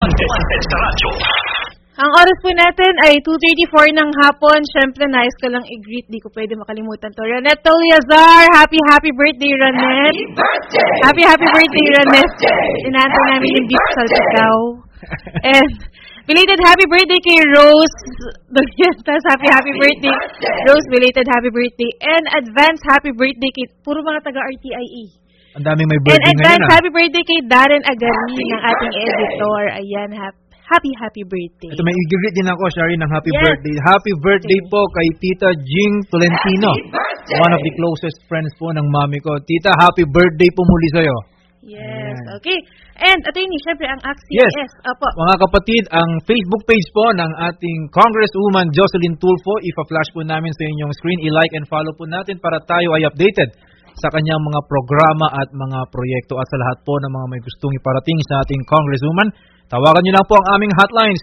Antes sa radyo. Ang oras po natin ay 2:34 ng hapon. Siyempre, nais ko lang i-greet. Di ko pwede makalimutan to. Ronette Toliazar, happy birthday, Ronette. Happy birthday, Ronette. Inaantay namin yung beef salpikaw. And belated happy birthday kay Rose Dorientas. Happy birthday. Rose, belated happy birthday. And advance happy birthday kay puro mga taga-RTIE. Ang daming may birthday ngayon. And advance happy birthday kay Darren Agari ng ating editor. Ayan, happy birthday. Ito, may i-greet din ako, Shari, ng happy birthday. Happy birthday po kay Tita Jing Tolentino. One of the closest friends po ng mami ko. Tita, happy birthday po muli sa'yo. Yes, okay. And attorney, syempre ang AXIS. Yes, Opo. Mga kapatid, ang Facebook page po ng ating Congresswoman Jocelyn Tulfo, ipa-flash po namin sa inyong screen. I-like and follow po natin para tayo ay updated sa kanyang mga programa at mga proyekto. At sa lahat po ng mga may gustong iparating sa ating Congresswoman, tawagan nyo lang po ang aming hotline,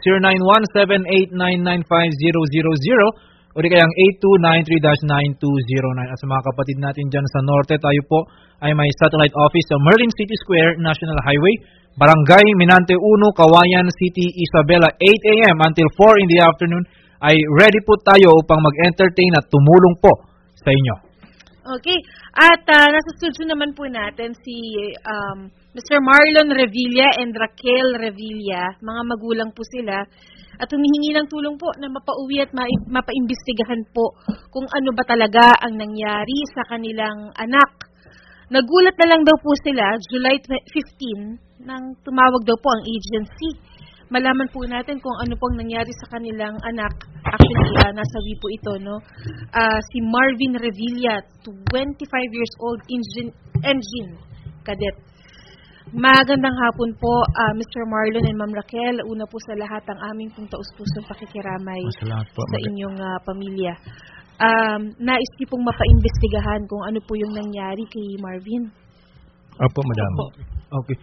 0917-899-5000 o di kayang 8293-9209. At sa mga kapatid natin dyan sa Norte, tayo po ay may satellite office sa Merlin City Square, National Highway, Barangay Minante 1, Kawayan City, Isabela, 8 a.m. until 4 in the afternoon. Ay ready po tayo upang mag-entertain at tumulong po sa inyo. Okay. At nasa studio naman po natin si Mr. Marlon Revilla and Raquel Revilla. Mga magulang po sila. At humihingi ng tulong po na mapauwi at mapaimbestigahan po kung ano ba talaga ang nangyari sa kanilang anak. Nagulat na lang daw po sila, July 15, nang tumawag daw po ang agency. Malaman po natin kung ano pong nangyari sa kanilang anak. Actually, nasabi po ito, no? Si Marvin Revilla, 25 years old, engine cadet. Magandang hapon po, Mr. Marlon and Ma'am Raquel. Una po sa lahat ang aming pong taus-pusong pakikiramay sa inyong pamilya. Nais niyo pong mapaimbestigahan kung ano po yung nangyari kay Marvin. Opo, madam. Okay.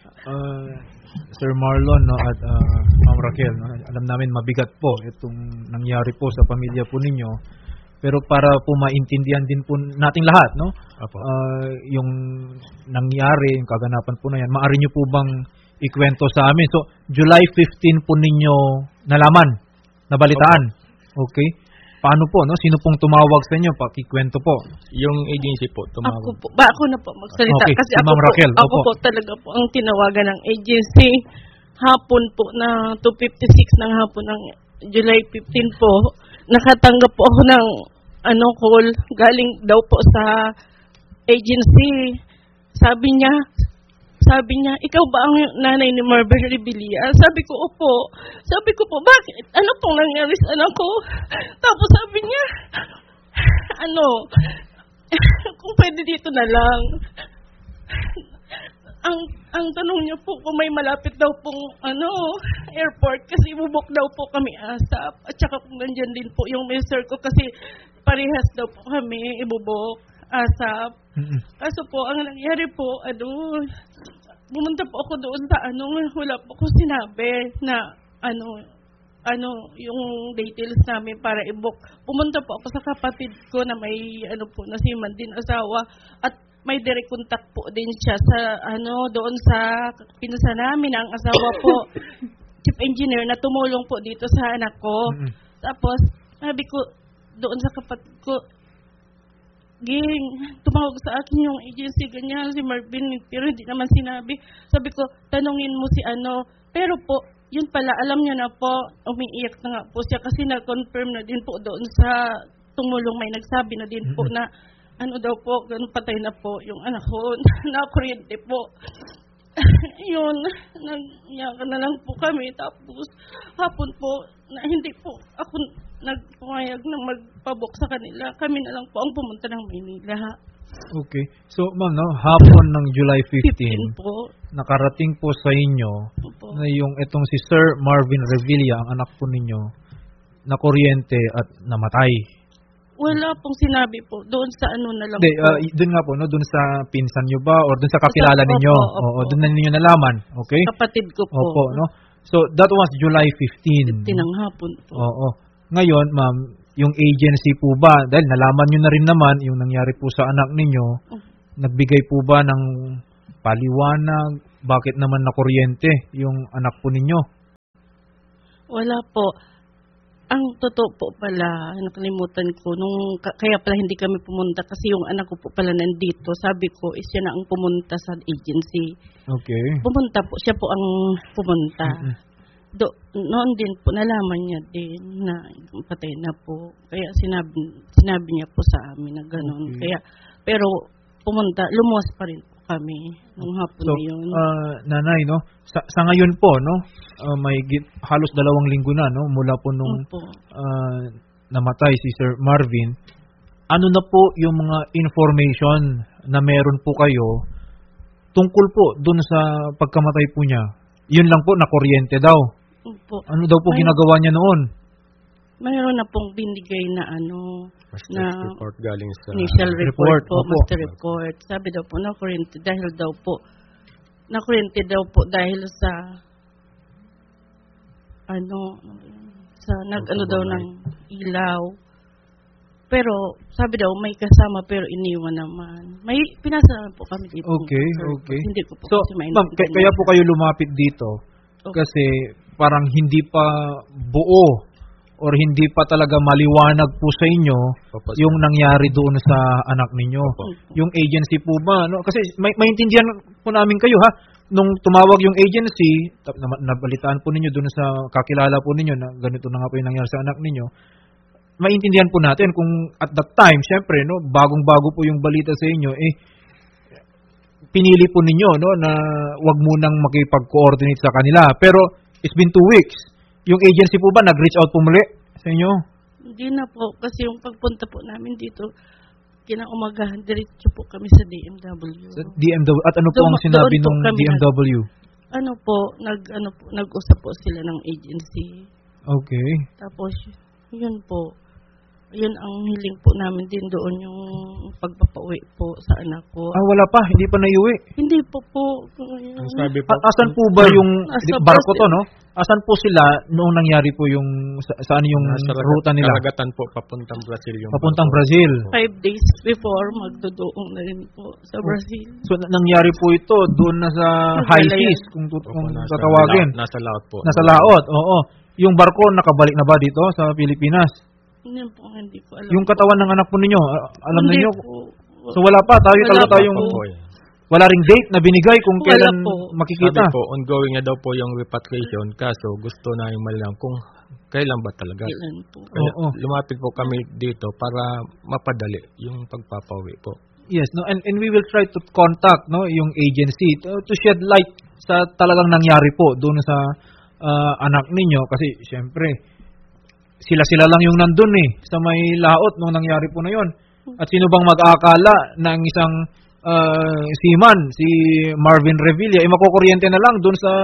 Sir Marlon, no, at Ma'am Raquel, no, alam namin mabigat po itong nangyari po sa pamilya po ninyo. Pero para po maintindihan din po nating lahat, no? Yung nangyari, yung kaganapan po na yan, maaari nyo po bang ikwento sa amin? So, July 15 po ninyo nalaman, nabalitaan. Okay? Paano po, no? Sino pong tumawag sa inyo? Pakikwento po. Yung agency po tumawag. Ako na po magsalita. Okay. Kasi si Ma'am Raquel. ako po talaga po ang tinawagan ng agency. Hapon po na 2:56 ng hapon ng July 15 po. Nakatanggap po ako ng call galing daw po sa agency. Sabi niya, ikaw ba ang nanay ni Marvin Revilla? Sabi ko, opo. Sabi ko po, bakit? Ano pong nangyari sa anak ko? Tapos sabi niya, kung pwede dito na lang. Ang tanong niya po kung may malapit daw pong airport kasi bubok daw po kami ASAP. At saka kung nandyan din po yung mister ko kasi parehas daw po kami ibubok ASAP. Kaso po, ang nangyari po, bumunta po ako doon sa wala po ko sinabi na yung details namin para i-book. Pumunta po ako sa kapatid ko na may na si Mandin asawa at may direct contact po din siya sa doon sa pinsa namin ang asawa po chief engineer na tumulong po dito sa anak ko. Tapos sabi ko doon sa kapatid ko, Ging, tumawag sa akin yung agency ganyan si Marvin pero hindi naman sinabi. Sabi ko, tanungin mo si pero po yun pala, alam niya na po, umiiyak na nga po siya kasi na-confirm na din po doon sa tumulong may nagsabi na din po na daw po, ganun patay na po yung anak ko, na-kuryente po. Yun, nag-iyakan na lang po kami. Tapos, hapon po, na hindi po ako nagpumayag na magpabok sa kanila. Kami na lang po ang pumunta ng Maynila. Okay. So, ma'am, hapon ng July 15 po, nakarating po sa inyo na yung itong si Sir Marvin Revilla, ang anak po ninyo, na kuryente at namatay. Wala pong sinabi po. Doon sa na lang po. Doon nga po, doon sa pinsan nyo ba or doon sa kakilala ninyo? Opo. Doon na ninyo nalaman. Okay? Kapatid ko po. Opo, no? So, that was July 15. 15 ng hapon po. Oo. Ngayon, ma'am, yung agency po ba, dahil nalaman nyo na rin naman yung nangyari po sa anak ninyo, nagbigay po ba ng paliwanag, bakit naman na kuryente yung anak po ninyo? Wala po. Ang totoo po pala, nakalimutan ko, kaya pala hindi kami pumunta kasi yung anak ko po pala nandito. Sabi ko, siya na ang pumunta sa agency. Okay. Pumunta po, siya po ang pumunta. Noon din po, nalaman niya din na patay na po. Kaya sinabi niya po sa amin na gano'n. Okay. Kaya, pero lumuwas pa rin po kami nung hapon So, na yun. nanay, no? Sa ngayon po, no? May halos 2 linggo na, no? Mula po nung Opo. namatay si Sir Marvin. Ano na po yung mga information na meron po kayo tungkol po dun sa pagkamatay po niya? Yun lang po, nakuryente daw. Opo. Ano daw po ginagawa niya noon? Mayroon na pong binigay na Master's report galing sa initial report po, Opo. master report. Sabi daw po, nakuryente daw po dahil sa nag-ano daw ng ilaw. Pero, sabi daw, may kasama pero iniwan naman. May pinasa po kami dito. Okay, Sir. okay. Hindi ko po So, kasi ma'am, maintindihan. kaya po kayo lumapit dito Okay. kasi parang hindi pa buo or hindi pa talaga maliwanag po sa inyo Opo, sir. yung nangyari doon sa anak ninyo. Opo. Yung agency po ba? No? Kasi maintindihan po namin kayo ha. Nung tumawag yung agency, nabalitaan po ninyo doon sa kakilala po ninyo na ganito na nga po yung nangyari sa anak ninyo. Maintindihan po natin kung at that time, syempre, no, bagong-bago po yung balita sa inyo, pinili po ninyo, no, na wag munang makipag-coordinate sa kanila. Pero, it's been 2 weeks. Yung agency po ba, nag-reach out po muli sa inyo? Hindi na po. Kasi yung pagpunta po namin dito, kinaumagahan, diretso po kami sa DMW. Sa DMW. At ano po ang sinabi Doon po ng kami DMW? nag-usap po sila ng agency. Okay. Tapos, yun po. Yun ang hiling po namin din doon yung pagpapauwi po sa anak ko. Wala pa. Hindi pa naiuwi. Hindi po. Ang sabi po, Asan po ba yung Nasa barko to, Brazil. no? Asan po sila noong nangyari po yung saan yung nasa ruta nila? karagatan po, papuntang Brazil yung Papuntang barko. Brazil. 5 days before, magdodoong na rin po sa Brazil. So nangyari po ito doon na sa high seas kung Opo, nasa tatawagin. Nasa laot po. Nasa laot. Oo. Yung barko nakabalik na ba dito sa Pilipinas? Yun po, hindi ko alam. Yung katawan ng anak po ninyo, alam Hindi niyo? po. So wala pa, Wala talaga pa tayong po. wala ring date na binigay kung Wala kailan po. makikita. Sabi po, ongoing na daw po yung repatriation, kaso gusto na yung malaman kung kailan ba talaga. Kailan po. Kaya Oo. lumapit po kami dito para mapadali yung pagpapauwi po. Yes, no, and we will try to contact, no, yung agency to shed light sa talagang nangyari po doon sa anak ninyo kasi syempre sila lang yung nandun sa may laot nung nangyari po na yon. At sino bang mag-aakala na ang isang seaman, si Marvin Revilla, makukuryente na lang doon sa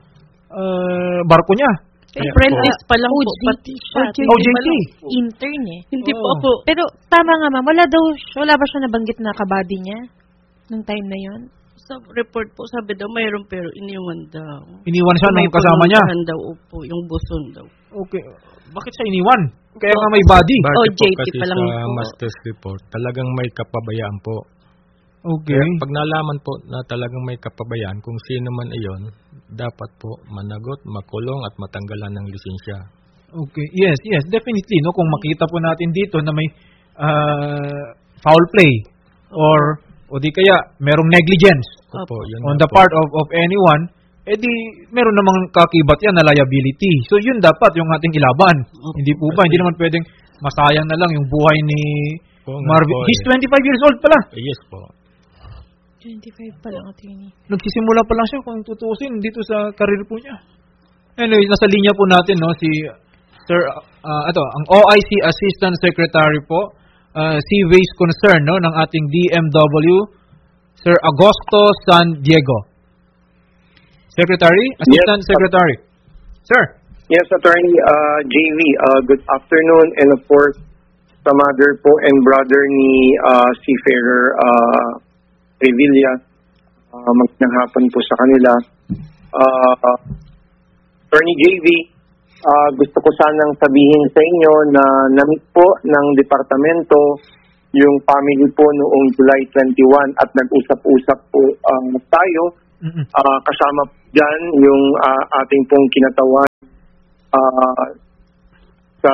barko niya. Apprentice pa lang po. OJT siya. OJT. Intern Hindi po Oo. ako. Pero tama nga ma'am, wala ba siya nabanggit na kabady niya nung time na yon? Sa report po, sabi daw, mayroon pero iniwan daw. Iniwan siya May nung kasama niya. pumuntahan daw po, yung buson daw. Okay. Bakit siya iniwan? Kaya nga may body. Base po OJT kasi pa lang sa po. master's report, talagang may kapabayaan po. Okay. Kaya pag nalaman po na talagang may kapabayaan, kung sino man iyon, dapat po managot, makulong at matanggalan ng lisensya. Okay. Yes, definitely, no, kung makita po natin dito na may foul play or o di kaya merong negligence Opo, yun on nga the po. part of anyone, di meron namang kakibat yan na liability. So yun dapat yung ating ilaban. Hindi po ba? Hindi naman pwedeng masayang na lang yung buhay ni Oo nga Marvin. po, He's 25 years old pala. Yes po. 25 pa lang, attorney. Nagsisimula pa lang siya kung tutusin dito sa career po niya. Anyway, nasa linya po natin, no, si Sir, ang OIC Assistant Secretary po, Seaways Concern, no, ng ating DMW, Sir Agosto San Diego. Secretary? Assistant Secretary. Sir. Yes, Attorney JV, good afternoon, and of course, sa mother po and brother ni Seafarer Revilla, magandang hapon po sa kanila. Attorney JV, gusto ko sanang sabihin sa inyo na na-meet po ng departamento yung family po noong July 21 at nag-usap-usap po tayo. Kasama po dyan yung ating pong kinatawan sa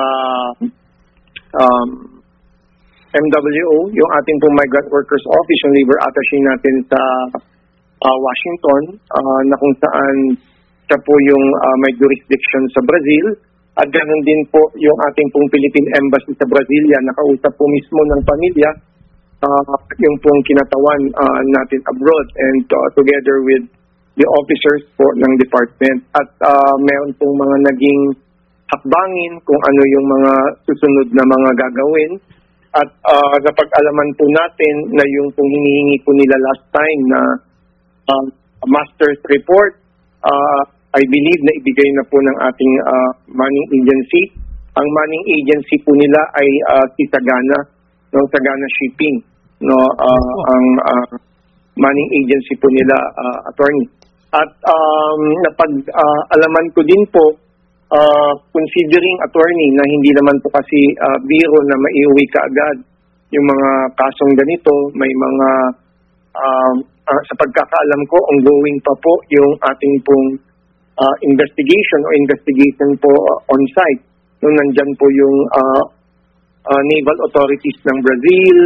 MWO, yung ating pong Migrant Workers Office, yung labor attaché natin sa Washington, na kung saan siya po yung may jurisdiction sa Brazil. At ganoon din po yung ating pong Philippine Embassy sa Brasilia, nakausap po mismo ng pamilya, yung pong kinatawan natin abroad, and together with the officers po ng department. At meron pong mga naging hakbangin kung ano yung mga susunod na mga gagawin. At napag-alaman po natin na yung pong hinihingi po nila last time na master's report, I believe na ibigay na po ng ating manning agency. Ang manning agency po nila ay si Sagana, no, Sagana Shipping, no, ang manning agency po nila, attorney. At napag-alaman ko din po, considering attorney na hindi naman po kasi biro na maiuwi kaagad yung mga kasong ganito, may mga sa pagkakaalam ko ongoing pa po yung ating pong investigation po on site. No, nandyan po yung naval authorities ng Brazil,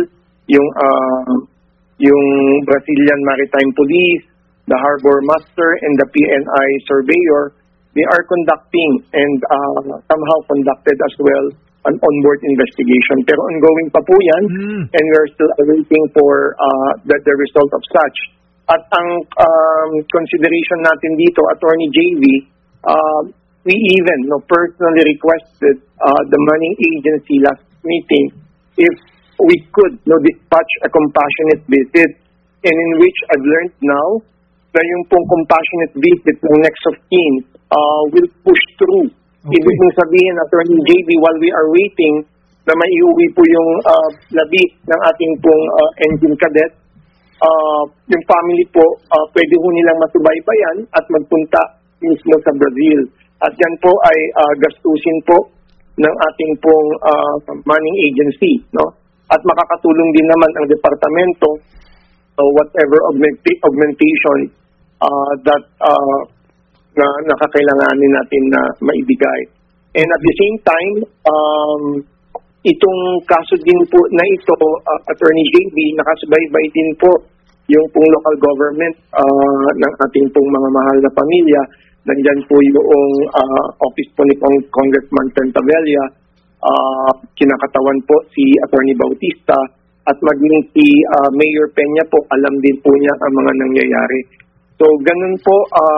yung Brazilian Maritime Police, the Harbor Master, and the PNI surveyor. They are conducting and somehow conducted as well an onboard investigation. Pero ongoing pa po yan, and we are still awaiting for the result of such. At ang consideration natin dito, Attorney JV, we even personally requested the money agency last meeting if we could dispatch a compassionate visit, and in which I've learned now na yung pong compassionate visit ng next of kin will push through. Okay. Ibig mong sabihin, Attorney JV, while we are waiting na maiuwi po yung labi ng ating pong engine cadet, yung family po, pwede po nilang masubaybayan at magpunta mismo sa Brazil. At yan po ay gastusin po ng ating pong manning agency, no? At makakatulong din naman ang departamento whatever augmentation that na nakakailanganin natin na maibigay. And at the same time, itong kaso din po na ito, Attorney JV, nakasubaybay din po yung pong local government ng ating pong mga mahal na pamilya. Nandyan po yung office po ni Congressman Pentavella, kinakatawan po si Attorney Bautista, at maging si Mayor Peña po, alam din po niya ang mga nangyayari. So, ganun po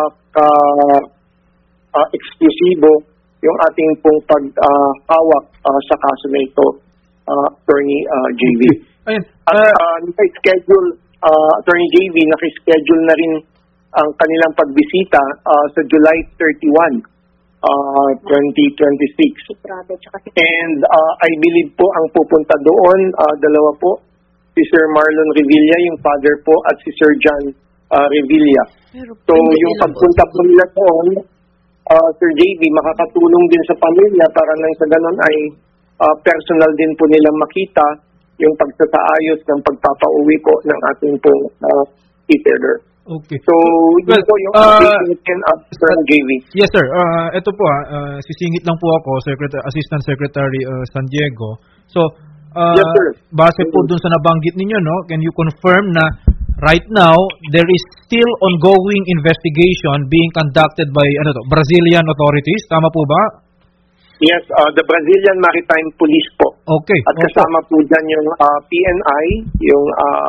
eksklusibo yung ating pong paghawak sa kaso na ito, Attorney JV. Ayun. Naka-schedule, Attorney JV, naka-schedule na rin ang kanilang pagbisita sa July 31, 2026. And I believe po ang pupunta doon, dalawa po, si Sir Marlon Revilla, yung father po, at si Sir John Revilla. So, yung pagpunta po nila doon, Sir JV, makakatulong din sa pamilya para nang sa ganon ay personal din po nilang makita yung pagtataayos ng pagpapauwi po ng ating pong seafarer. Okay. So, yun po yung update Sir JV. Yes, sir. Ito po, sisingit lang po ako, Assistant Secretary San Diego. So, yes, sir. Base po dun sa nabanggit ninyo, no, can you confirm na right now, there is still ongoing investigation being conducted by Brazilian authorities? Tama po ba? Yes, the Brazilian Maritime Police po. Okay. At kasama po dyan yung PNI, yung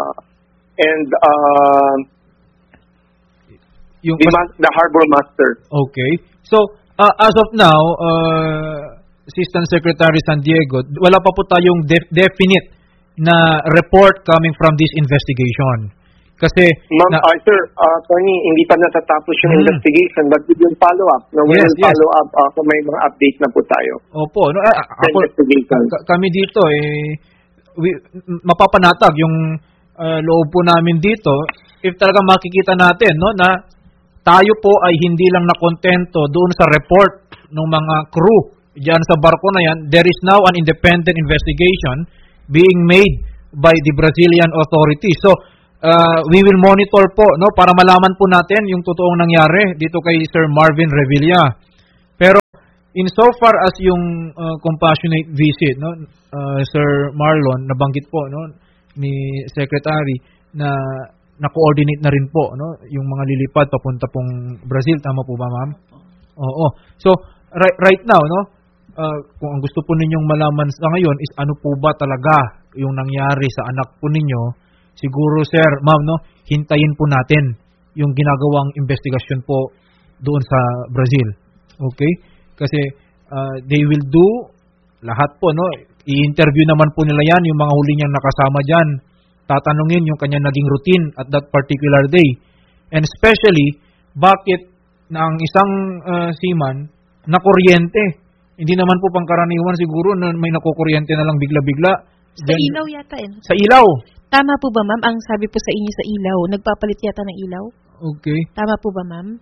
the Harbor Master. Okay. So, as of now, Assistant Secretary San Diego, wala pa po tayong definite na report coming from this investigation. Kasi, Ma'am, sir, Tony, hindi pa natatapos yung investigation, but with yung follow-up, we will follow up kung may mga update na po tayo. Opo. No, kami dito, mapapanatag yung loob po namin dito, if talaga makikita natin, no, na tayo po ay hindi lang nakontento doon sa report ng mga crew diyan sa barko na yan. There is now an independent investigation being made by the Brazilian authorities. So, we will monitor po, no, para malaman po natin yung totoong nangyari dito kay Sir Marvin Revilla. Pero insofar as yung compassionate visit, no, Sir Marlon, nabanggit po, no, ni Secretary na na-coordinate na rin po, no, yung mga lilipad papunta pong Brazil, tama po ba, ma'am? Oo. So right now, no, kung ang gusto po ninyong malaman sa ngayon is ano po ba talaga yung nangyari sa anak po ninyo, siguro sir, ma'am, no, hintayin po natin yung ginagawang investigasyon po doon sa Brazil. Okay? Kasi they will do lahat po, no, i-interview naman po nila yan, yung mga huli niyang nakasama dyan. Tatanungin yung kanyang naging routine at that particular day. And especially, bakit na ang isang seaman na kuryente? Hindi naman po pangkaraniwan siguro na may nakukuryente na lang bigla-bigla. Sa ilaw yata eh. Sa ilaw? Tama po ba, ma'am? Ang sabi po sa inyo sa ilaw, nagpapalit yata ng ilaw? Okay. Tama po ba, ma'am?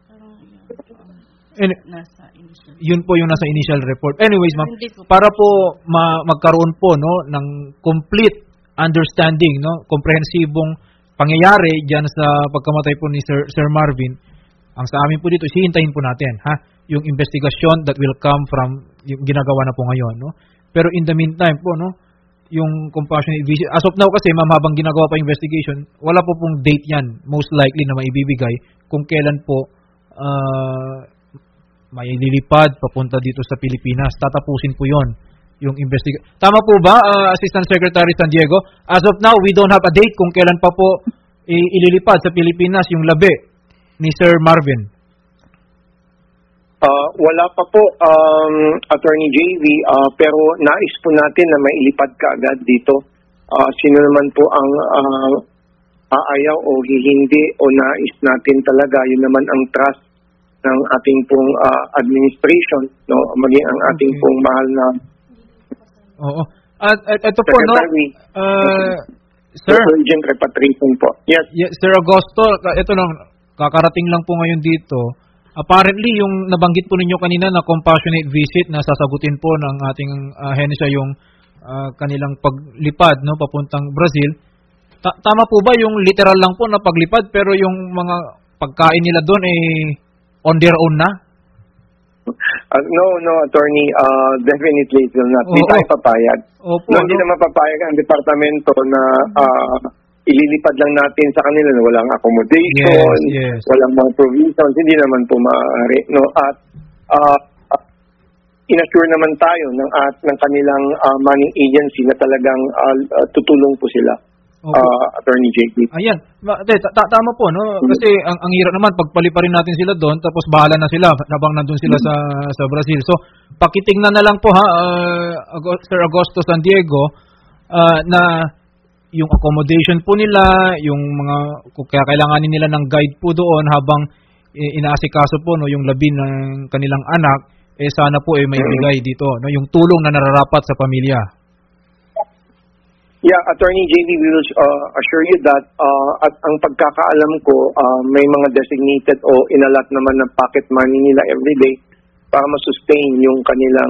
And, Nasa initial. yun po yung nasa initial report. Anyways, ma'am, Hindi ko- para po magkaroon po, no, ng complete understanding, no, komprehensibong pangyayari diyan sa pagkamatay po ni Sir Marvin, ang sa amin po dito, hihintayin po natin, ha, yung investigasyon that will come from yung ginagawa na po ngayon, no. Pero in the meantime po, no, yung compassionate visit, as of now kasi, ma'am, habang ginagawa pa investigation, wala po pong date yan, most likely na maibibigay kung kailan po may lilipad papunta dito sa Pilipinas. Tatapusin po yon yung investigation. Tama po ba, Assistant Secretary San Diego? As of now, we don't have a date kung kailan pa po ililipad sa Pilipinas yung labi ni Sir Marvin. Wala pa po, Attorney JV, pero nais po natin na mailipad kaagad dito. Sino naman po ang aayaw o hindi o nais natin talaga, yun naman ang trust ng ating pong administration, no, maging ang ating pong mahal na Oo. At ito po, no, Secretary, Sir, urgent repatriation po. Yes. Sir Augusto, ito lang, kakarating lang po ngayon dito. Apparently, yung nabanggit po ninyo kanina na compassionate visit na sasagutin po ng ating ahensya yung kanilang paglipad, no, papuntang Brazil. Tama po ba yung literal lang po na paglipad pero yung mga pagkain nila doon on their own na? No, Attorney, definitely it will not. Hindi Oo. tayo papayag. Opo, No, hindi no? naman papayag ang departamento na ililipad lang natin sa kanila na walang accommodation, Yes. walang mga provisions, hindi naman po maaari. No? At inassure naman tayo ng kanilang money agency na talagang tutulong po sila. Opo. Attorney JP. Ayan. Tama po, no? Kasi ang hirap naman, pagpaliparin natin sila doon, tapos bahala na sila habang nandun sila sa Brazil. So, pakitingnan na lang po, ha, Sir Augusto San Diego, na yung accommodation po nila, yung mga, kung kaya kailanganin nila ng guide po doon habang inaasikaso po, no, yung labi ng kanilang anak, sana po may bigay dito, no, yung tulong na nararapat sa pamilya. Yeah, Attorney JV, we will assure you that at ang pagkakaalam ko, may mga designated o inalat naman ng pocket money nila everyday para masustain yung kanilang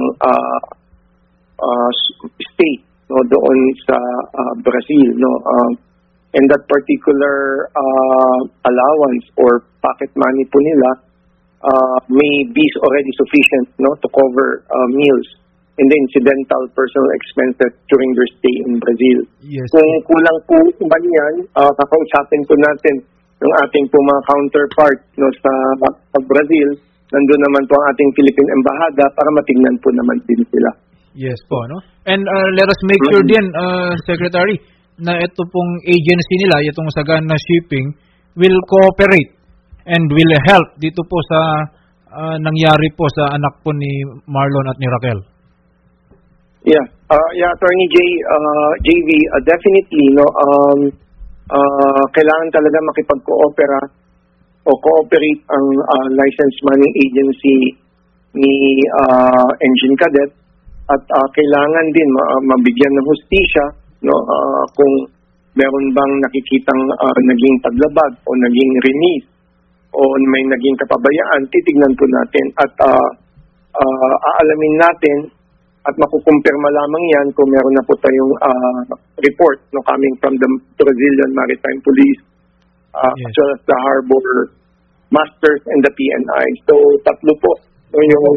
stay, no, doon sa Brazil, no. And that particular allowance or pocket money po nila may be already sufficient, no, to cover meals and the incidental personal expenses during their stay in Brazil. Yes. Kung kulang po ba yan, kakausapin po natin yung ating po mga counterpart, no, sa Brazil. Nandun naman po ang ating Philippine Embahada para matignan po naman din sila. Yes po, no? And let us make sure din, Secretary, na ito pong agency nila, itong Sagana Shipping, will cooperate and will help dito po sa nangyari po sa anak po ni Marlon at ni Raquel. Yeah, Attorney JV, definitely, no, kailangan talaga makipag-cooperate ang licensed money agency ni Engine Cadet at kailangan din mabigyan ng hustisya, no, kung meron bang nakikitang naging paglabag o naging release o may naging kapabayaan, titignan po natin at aalamin natin at makukumpirma lamang yan kung meron na po tayong report, no, coming from the Brazilian Maritime Police as well as the Harbor Masters and the PNI. So tatlo po, no, yung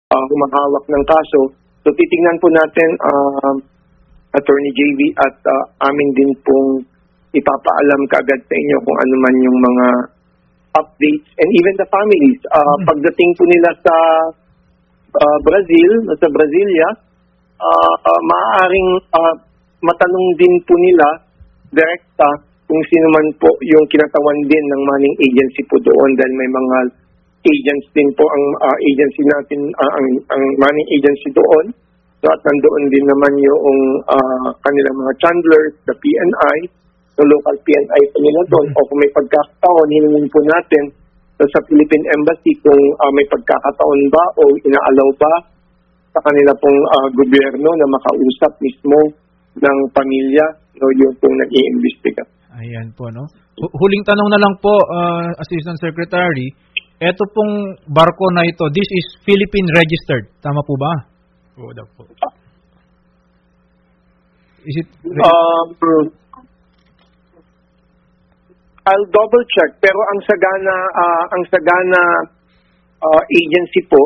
humahawak ng kaso. So titingnan po natin, Attorney JV, at amin din pong ipapaalam kaagad sa inyo kung ano man yung mga updates and even the families. Pagdating po nila sa Brazil, sa Brasilia, maaaring matanong din po nila direkta kung sino man po yung kinatawan din ng manning agency po doon, dahil may mga agents din po ang agency natin, ang manning agency doon. So at nandoon din naman yung kanilang mga chandlers, the PNI, the local PNI po nila doon. O kung may pagkakataon, hiningin po natin sa Philippine Embassy kung may pagkakataon ba o inaalaw ba sa kanila pong gobyerno na makausap mismo ng pamilya, yung pong nag-iimbestiga. Ayan po, no? Huling tanong na lang po, Assistant Secretary. Ito pong barko na ito, this is Philippine registered. Tama po ba? Oo daw po. Is it... I'll double check, pero ang Sagana agency po,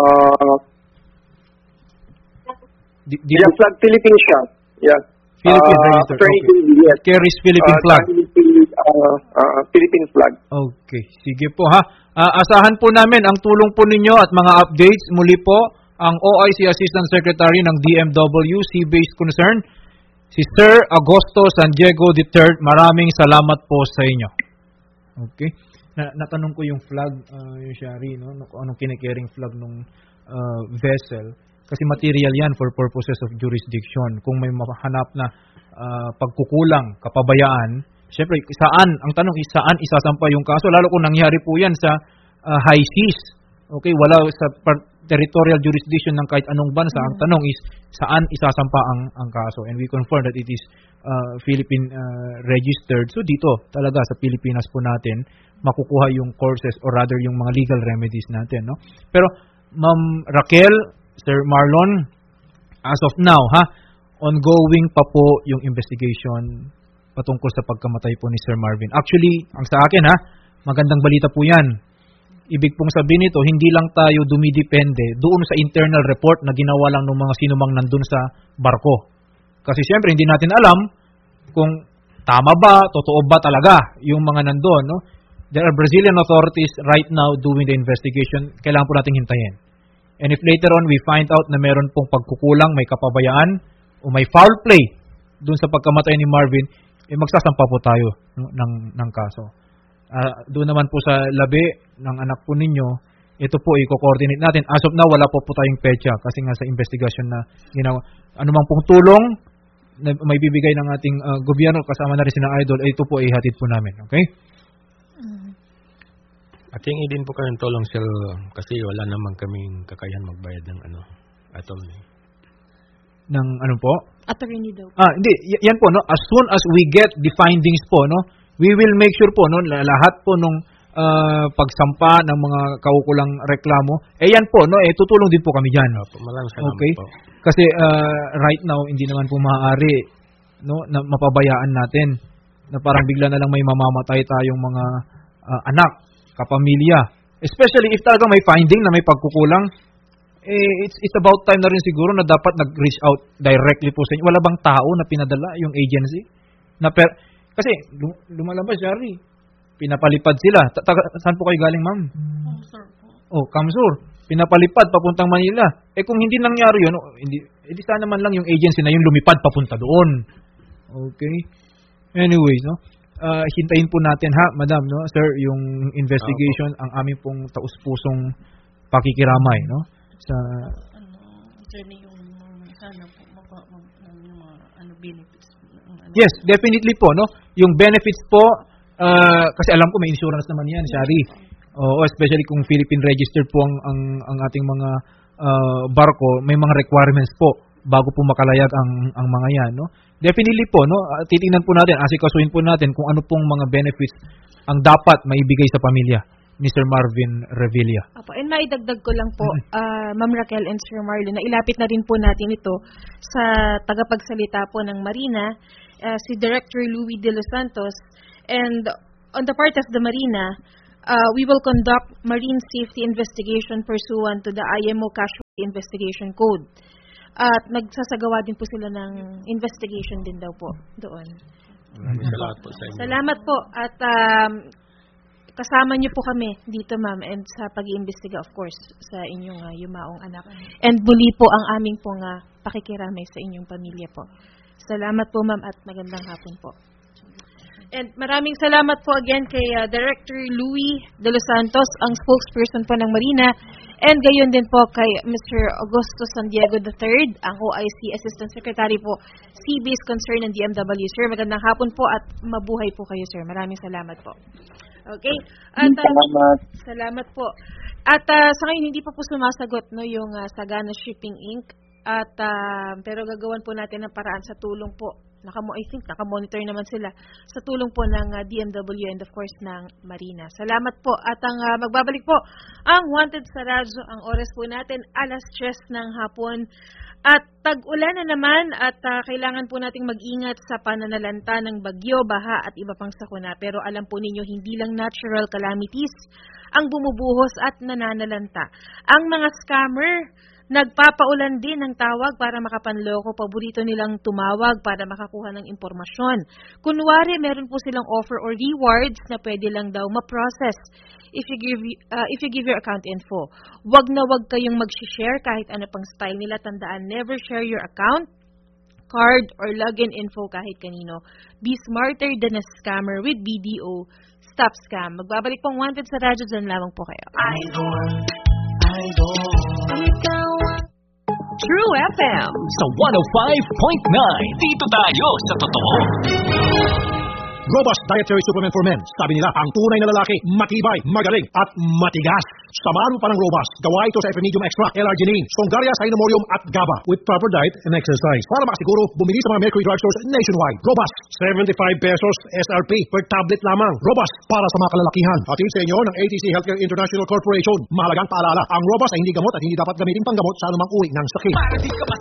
flag Philippine siya. Yeah. Philippine registered. Okay. Yes. Carries Philippine flag. Philippine flag. Okay. Sige po ha. Asahan po namin ang tulong po ninyo at mga updates. Muli po, ang OIC Assistant Secretary ng DMW Sea-Based Concern, si Sir Agosto San Diego III. Maraming salamat po sa inyo. Okay. Natanong ko yung flag, yung Shari, no? Anong kinikiring flag ng vessel. Kasi material yan for purposes of jurisdiction. Kung may mahanap na pagkukulang, kapabayaan, syempre, ang tanong is saan isasampa yung kaso? Lalo kung nangyari po yan sa high seas. Okay, wala sa territorial jurisdiction ng kahit anong bansa. Ang tanong is saan isasampa ang kaso? And we confirm that it is Philippine registered. So dito, talaga sa Pilipinas po natin, makukuha yung courses or rather yung mga legal remedies natin. No? Pero, Ma'am Raquel, Sir Marlon, as of now, ongoing pa po yung investigation patungkol sa pagkamatay po ni Sir Marvin. Actually, ang sa akin, magandang balita po yan. Ibig pong sabihin nito, hindi lang tayo dumidepende doon sa internal report na ginawa lang ng mga sinumang nandun sa barko. Kasi siyempre, hindi natin alam kung tama ba, totoo ba talaga yung mga nandun. No? There are Brazilian authorities right now doing the investigation. Kailangan po nating hintayin. And if later on we find out na meron pong pagkukulang, may kapabayaan, o may foul play doon sa pagkamatay ni Marvin, magsasampa po tayo ng kaso. Doon naman po sa labi ng anak po ninyo, ito po i-coordinate natin. As of now, wala po tayong petsa kasi nga sa investigation na ginawa. Anumang pong tulong na may bibigay ng ating gobyerno, kasama na rin sina Idol, ito po ihatid po namin. Okay? At hingi din po kayong tulong, sir, kasi wala naman kaming kakayahan magbayad ng attorney. Ng ano po? Attorney daw. Hindi. Yan po, no? As soon as we get the findings po, no? We will make sure po, no? Lahat po nung pagsampa ng mga kaukulang reklamo, yan po, no? Tutulong din po kami dyan. Maraming salamat okay? po. Kasi right now, hindi naman po maaari, no? Na mapabayaan natin na parang bigla na lang may mamamatay tayong mga anak, kapamilya. Especially if talaga may finding na may pagkukulang, it's about time na rin siguro na dapat nag-reach out directly po sa inyo. Wala bang tao na pinadala yung agency? Kasi lumalabas, Shari. Pinapalipad sila. Saan po kayo galing, ma'am? Kamsur po. Kamsur. Pinapalipad papuntang Manila. Kung hindi nangyari yun, hindi sana man lang yung agency na yung lumipad papunta doon. Okay? Anyways, no? Hintayin po natin madam, no, sir, yung investigation, ang aming pong taus-pusong pakikiramay, no, sa attorney, yung sana po yung mga benefits. Yes, definitely po, no, yung benefits po, kasi alam ko may insurance naman yan, Shari. Oo, especially kung Philippine registered po ang ating mga barko, may mga requirements po bago po makalayag ang mga yan, no? Definitely po, no? Titingnan po natin, asikasuhin po natin kung ano pong mga benefits ang dapat maibigay sa pamilya ni Sir Marvin Revilla. Apo, and maidagdag ko lang po, Ma'am Raquel and Sir Marlon, na ilapit na rin po natin ito sa tagapagsalita po ng Marina, si Director Louis De Los Santos, and on the part of the Marina, we will conduct marine safety investigation pursuant to the IMO Casualty Investigation Code. At nagsasagawa din po sila ng investigation din daw po doon. Maraming salamat po sa inyo. Salamat po at kasama niyo po kami dito, ma'am, and sa pag-iimbestiga, of course, sa inyong yumaong anak. And muli po ang aming pong pakikiramay sa inyong pamilya po. Salamat po, ma'am, at magandang hapon po. And maraming salamat po again kay Director Louie De Los Santos, ang spokesperson po ng Marina, and gayon din po kay Mr. Augusto San Diego III, ang OIC Assistant Secretary po, Sea-Based Concern ng DMW. Sir, magandang hapon po at mabuhay po kayo, sir. Maraming salamat po. Okay? At, salamat po. At sa ngayon, hindi pa po sumasagot yung Sagana Shipping Inc. At pero gagawan po natin ng paraan sa tulong po. I think nakamonitor naman sila sa tulong po ng DMW and of course ng Marina. Salamat po. At ang magbabalik po ang Wanted sa Radyo. Ang oras po natin 3:00 ng hapon. At tag-ulan na naman at kailangan po nating mag-ingat sa pananalanta ng bagyo, baha at iba pang sakuna. Pero alam po ninyo, hindi lang natural calamities ang bumubuhos at nananalanta. Ang mga scammer, nagpapaulan din ng tawag para makapanloko. Paborito nilang tumawag para makakuha ng impormasyon. Kunwari, meron po silang offer or rewards na pwede lang daw ma-process if you give your account info. Wag na wag kayong mag-share kahit ano pang style nila. Tandaan, never share your account, card, or login info kahit kanino. Be smarter than a scammer with BDO. Stop scam. Magbabalik pong Wanted sa radyo. Dyan lamang po kayo. True FM sa 105.9. Dito tayo sa totoo. Robust Dietary Supplement for Men. Sabi nila, ang tunay na lalaki, matibay, magaling, at matigas. Samahan mo pa ng Robust. Gawa ito sa Epimedium Extra, L-Arginine, Songaria Cynomorium at GABA with proper diet and exercise. Para makasiguro, bumili sa mga Mercury Drugstores nationwide. Robust, 75 pesos SRP per tablet lamang. Robust, para sa mga kalalakihan. Hatid sa inyo ng ATC Healthcare International Corporation. Mahalagang paalala, ang Robust ay hindi gamot at hindi dapat gamitin panggamot sa anumang uri ng sakit.